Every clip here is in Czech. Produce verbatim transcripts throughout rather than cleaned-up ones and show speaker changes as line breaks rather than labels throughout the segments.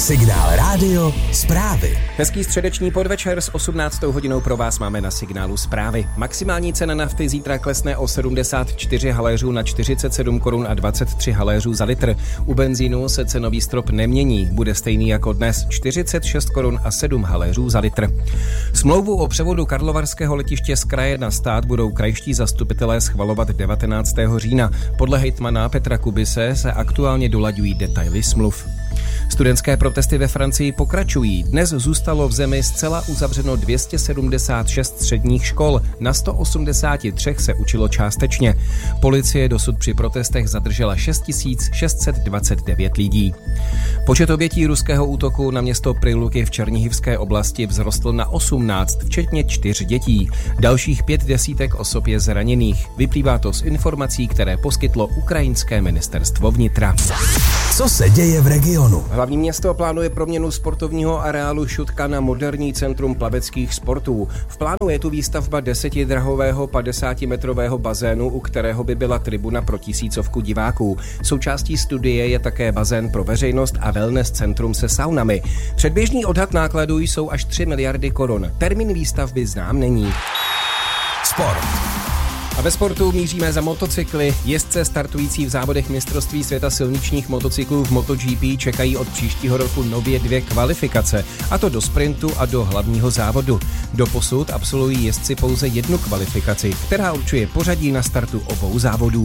Signál rádio zprávy.
Hezký středeční podvečer s osmnáctou hodinou pro vás máme na Signálu zprávy. Maximální cena nafty zítra klesne o sedmdesát čtyři haléřů na čtyřicet sedm korun a dvacet tři haléřů za litr. U benzínu se cenový strop nemění, bude stejný jako dnes čtyřicet šest korun a sedm haléřů za litr. Smlouvu o převodu karlovarského letiště z kraje na stát budou krajští zastupitelé schvalovat devatenáctého října. Podle hejtmana Petra Kubise se aktuálně dolaďují detaily smluv. Studentské protesty ve Francii pokračují. Dnes zůstalo v zemi zcela uzavřeno dvě stě sedmdesát šest středních škol, na sto osmdesát tři se učilo částečně. Policie dosud při protestech zadržela šest tisíc šest set dvacet devět lidí. Počet obětí ruského útoku na město Priluky v Černihivské oblasti vzrostl na osmnáct, včetně čtyř dětí. Dalších pět desítek osob je zraněných. Vyplývá to z informací, které poskytlo ukrajinské ministerstvo vnitra.
Co se děje v regionu?
Hlavní město plánuje proměnu sportovního areálu Šutka na moderní centrum plaveckých sportů. V plánu je tu výstavba desetidrahového padesátimetrového bazénu, u kterého by byla tribuna pro tisícovku diváků. Součástí studie je také bazén pro veřejnost a wellness centrum se saunami. Předběžný odhad nákladů jsou až tři miliardy korun. Termín výstavby znám není.
Sport.
A ve sportu míříme za motocykly. Jezdce startující v závodech mistrovství světa silničních motocyklů v MotoGP čekají od příštího roku nově dvě kvalifikace, a to do sprintu a do hlavního závodu. Doposud absolvují jezdci pouze jednu kvalifikaci, která určuje pořadí na startu obou závodů.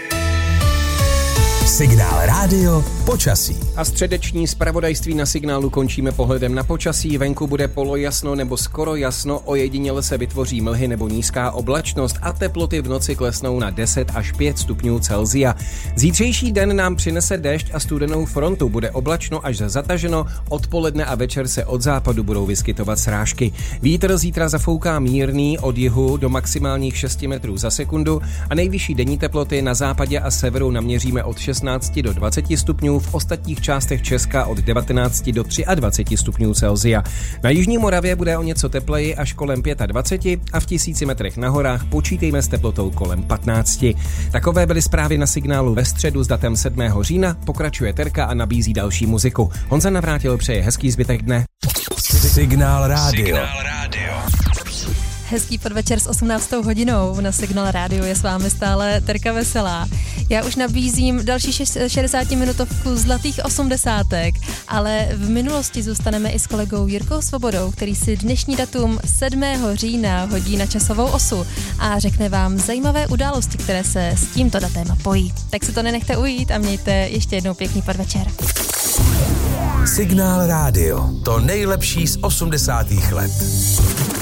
Signál rádio počasí.
A středeční zpravodajství na Signálu končíme pohledem na počasí. Venku bude polojasno nebo skoro jasno, ojediněle se vytvoří mlhy nebo nízká oblačnost a teploty v noci klesnou na deset až pět stupňů Celsia. Zítřejší den nám přinese déšť a studenou frontu. Bude oblačno až zataženo, odpoledne a večer se od západu budou vyskytovat srážky. Vítr zítra zafouká mírný od jihu do maximálních šesti metrů za sekundu a nejvyšší denní teploty na západě a severu naměříme od šestnácti do dvaceti stupňů, v ostatních částech Česka od devatenácti do dvaceti třech stupňů Celsia. Na jižní Moravě bude o něco tepleji až kolem dvaceti pěti a v tisíci metrech na horách počítejme s teplotou kolem patnácti. Takové byly zprávy na Signálu ve středu s datem sedmého října. Pokračuje Terka a nabízí další muziku. Honza Navrátil přeje hezký zbytek dne.
Signál rádio.
Signál rádio.
Hezký podvečer s osmnáctou hodinou. Na Signál rádio je s vámi stále Terka Veselá. Já už nabízím další šedesátiminutovku zlatých osmdesátek, ale v minulosti zůstaneme i s kolegou Jirkou Svobodou, který si dnešní datum sedmého října hodí na časovou osu a řekne vám zajímavé události, které se s tímto datem pojí. Tak si to nenechte ujít a mějte ještě jednou pěkný podvečer.
Signál rádio. To nejlepší z osmdesátých let.